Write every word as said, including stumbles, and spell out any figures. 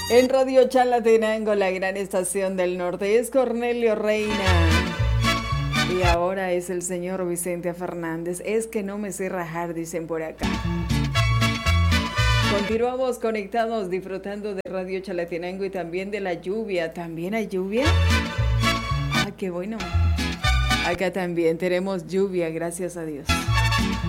En Radio Chalatenango, la gran estación del norte, es Cornelio Reina. Y ahora es el señor Vicente Fernández. Es que no me sé rajar, dicen por acá. Continuamos conectados, disfrutando de Radio Chalatenango y también de la lluvia. ¿También hay lluvia? Ah, qué bueno. Acá también tenemos lluvia, gracias a Dios.